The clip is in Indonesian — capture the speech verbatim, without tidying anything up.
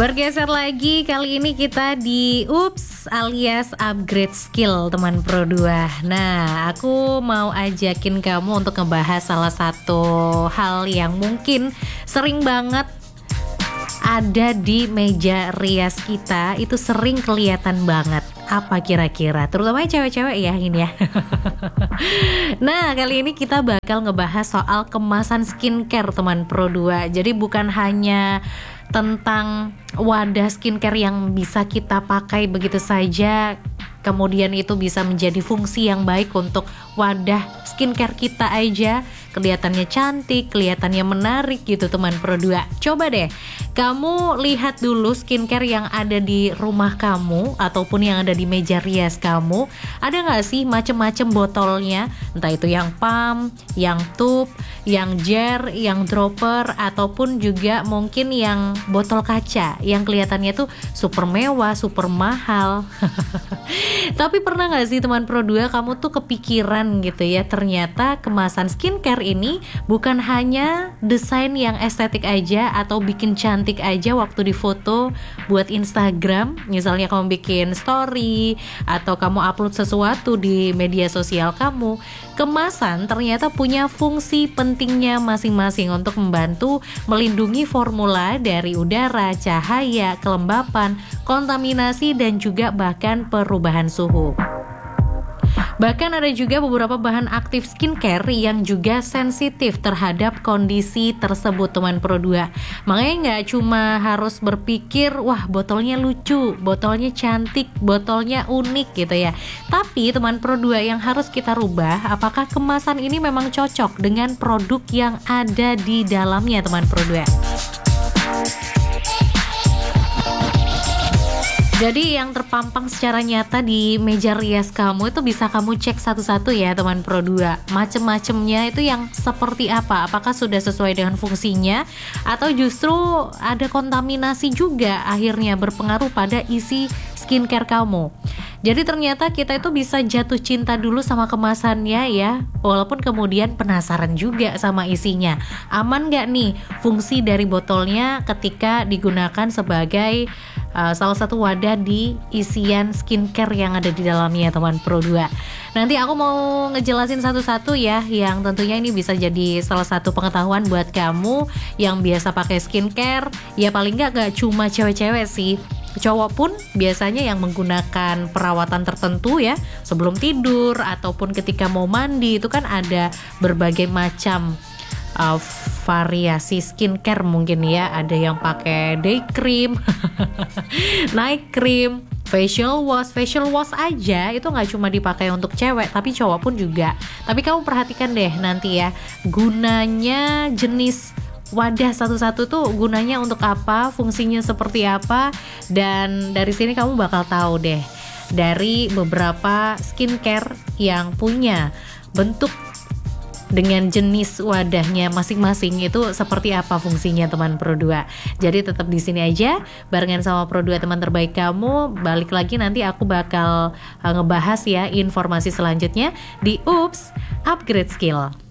Bergeser lagi, kali ini kita di Ups alias upgrade skill teman Pro dua. Nah, aku mau ajakin kamu untuk ngebahas salah satu hal yang mungkin sering banget ada di meja rias kita, itu sering kelihatan banget. Apa kira-kira? Terutama cewek-cewek ya ini ya. Nah, kali ini kita bakal ngebahas soal kemasan skincare teman Pro dua. Jadi bukan hanya tentang wadah skincare yang bisa kita pakai begitu saja, kemudian itu bisa menjadi fungsi yang baik untuk wadah skincare kita aja, kelihatannya cantik, kelihatannya menarik gitu teman Pro dua. Coba deh kamu lihat dulu skincare yang ada di rumah kamu ataupun yang ada di meja rias kamu. Ada gak sih macem-macem botolnya? Entah itu yang pump, yang tube, yang jar, yang dropper, ataupun juga mungkin yang botol kaca yang kelihatannya tuh super mewah, super mahal. Tapi pernah gak sih teman Pro dua kamu tuh kepikiran gitu ya, ternyata kemasan skincare ini bukan hanya desain yang estetik aja atau bikin cantik aja waktu difoto buat Instagram. Misalnya kamu bikin story atau kamu upload sesuatu di media sosial kamu. Kemasan ternyata punya fungsi pentingnya masing-masing untuk membantu melindungi formula dari udara, cahaya, kelembapan, kontaminasi, dan juga bahkan perubahan suhu. Bahkan ada juga beberapa bahan aktif skincare yang juga sensitif terhadap kondisi tersebut teman Pro dua. Makanya nggak cuma harus berpikir, wah botolnya lucu, botolnya cantik, botolnya unik gitu ya. Tapi teman Pro dua yang harus kita rubah, apakah kemasan ini memang cocok dengan produk yang ada di dalamnya teman Pro dua. Jadi yang terpampang secara nyata di meja rias kamu itu bisa kamu cek satu-satu ya teman Pro dua. Macem-macemnya itu yang seperti apa? Apakah sudah sesuai dengan fungsinya? Atau justru ada kontaminasi juga akhirnya berpengaruh pada isi skincare kamu? Jadi ternyata kita itu bisa jatuh cinta dulu sama kemasannya ya, walaupun kemudian penasaran juga sama isinya. Aman gak nih fungsi dari botolnya ketika digunakan sebagai uh, salah satu wadah di isian skincare yang ada di dalamnya teman Pro dua. Nanti aku mau ngejelasin satu-satu ya, yang tentunya ini bisa jadi salah satu pengetahuan buat kamu yang biasa pakai skincare. Ya paling gak gak cuma cewek-cewek sih, cowok pun biasanya yang menggunakan perawatan tertentu ya sebelum tidur ataupun ketika mau mandi, itu kan ada berbagai macam uh, variasi skincare mungkin ya. Ada yang pakai day cream, night cream, facial wash. Facial wash aja itu nggak cuma dipakai untuk cewek tapi cowok pun juga. Tapi kamu perhatikan deh nanti ya, gunanya jenis wadah satu-satu tuh gunanya untuk apa, fungsinya seperti apa, dan dari sini kamu bakal tahu deh dari beberapa skincare yang punya bentuk dengan jenis wadahnya masing-masing itu seperti apa fungsinya teman Pro dua. Jadi tetap di sini aja barengan sama Pro dua teman terbaik kamu. Balik lagi nanti aku bakal uh, ngebahas ya informasi selanjutnya di Ups Upgrade Skill.